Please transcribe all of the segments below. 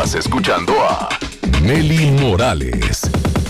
Estás escuchando a Nelly Morales.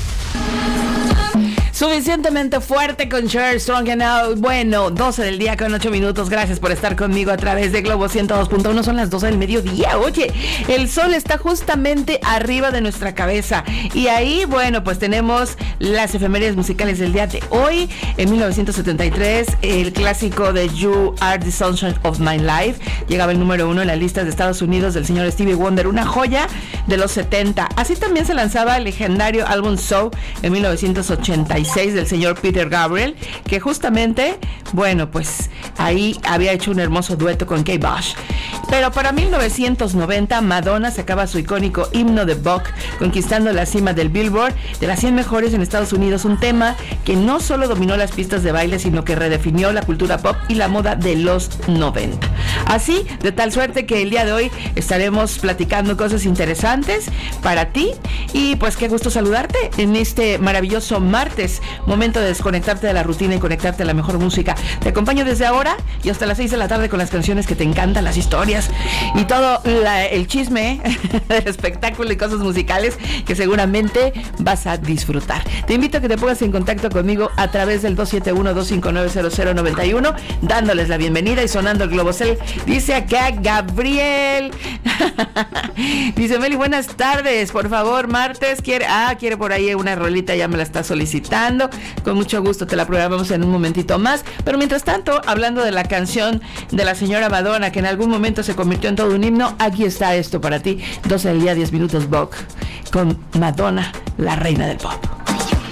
Suficientemente fuerte con Cher Strong and Out. Bueno, 12 del día con 8 minutos. Gracias por estar conmigo a través de Globo 102.1. Son las 12 del mediodía. Oye, el sol está justamente arriba de nuestra cabeza. Y ahí, bueno, pues tenemos las efemérides musicales del día de hoy. En 1973, el clásico de You Are the Sunshine of My Life llegaba el número 1 en las listas de Estados Unidos del señor Stevie Wonder, una joya de los 70. Así también se lanzaba el legendario álbum So en 1986 del señor Peter Gabriel, que justamente, bueno, pues ahí había hecho un hermoso dueto con Kate Bush. Pero para 1990, Madonna sacaba su icónico himno de Buck, conquistando la cima del Billboard de las 100 mejores en Estados Unidos, un tema que no solo dominó las pistas de baile, sino que redefinió la cultura pop y la moda de los 90. Así, de tal suerte que el día de hoy estaremos platicando cosas interesantes para ti, y pues qué gusto saludarte en este maravilloso martes, momento de desconectarte de la rutina y conectarte a la mejor música. Te acompaño desde ahora y hasta las 6 de la tarde con las canciones que te encantan, las historias y todo el chisme del espectáculo y cosas musicales que seguramente vas a disfrutar. Te invito a que te pongas en contacto conmigo a través del 271-259-0091, dándoles la bienvenida y sonando el Globocel. Dice acá Gabriel. Dice Meli, buenas tardes, por favor, martes, quiere por ahí una rolita, ya me la está solicitando. Con mucho gusto te la programamos en un momentito más. Pero mientras tanto, hablando de la canción de la señora Madonna, que en algún momento se convirtió en todo un himno, aquí está esto para ti. 12 del día, 10 minutos, Vogue, con Madonna, la reina del pop.